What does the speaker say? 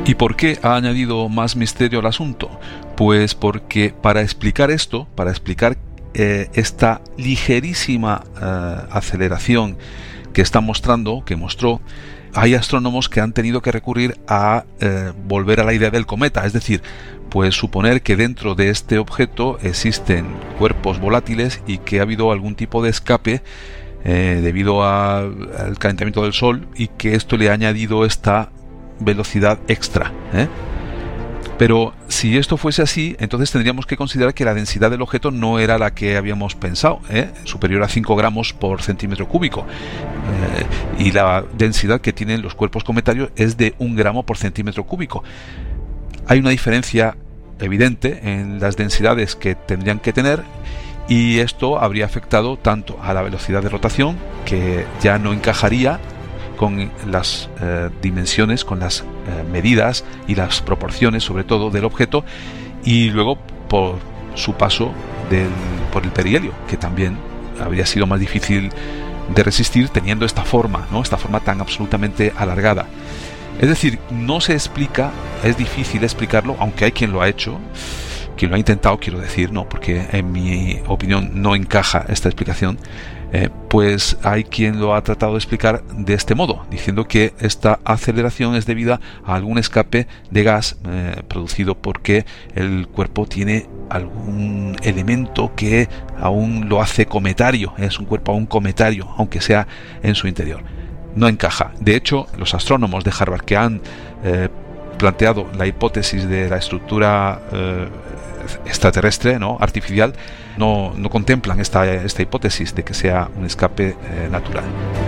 ¿Y por qué ha añadido más misterio al asunto? Pues porque para explicar esto, para explicar esta ligerísima aceleración que está mostrando, que mostró, hay astrónomos que han tenido que recurrir a volver a la idea del cometa, es decir, pues suponer que dentro de este objeto existen cuerpos volátiles y que ha habido algún tipo de escape debido al calentamiento del Sol, y que esto le ha añadido esta velocidad extra, Pero si esto fuese así, entonces tendríamos que considerar que la densidad del objeto no era la que habíamos pensado, superior a 5 gramos por centímetro cúbico, y la densidad que tienen los cuerpos cometarios es de 1 gramo por centímetro cúbico. Hay una diferencia evidente en las densidades que tendrían que tener, y esto habría afectado tanto a la velocidad de rotación, que ya no encajaría con las dimensiones, con las medidas y las proporciones, sobre todo, del objeto, y luego por su paso por el perihelio, que también habría sido más difícil de resistir teniendo esta forma, ¿no? Esta forma tan absolutamente alargada. Es decir, no se explica, es difícil explicarlo, aunque hay quien lo ha hecho, quien lo ha intentado, quiero decir, no, porque en mi opinión no encaja esta explicación. Pues hay quien lo ha tratado de explicar de este modo, diciendo que esta aceleración es debida a algún escape de gas producido porque el cuerpo tiene algún elemento que aún lo hace cometario, es un cuerpo aún cometario, aunque sea en su interior. No encaja. De hecho, los astrónomos de Harvard que han planteado la hipótesis de la estructura extraterrestre, ¿no?, artificial, no contemplan esta hipótesis de que sea un escape natural.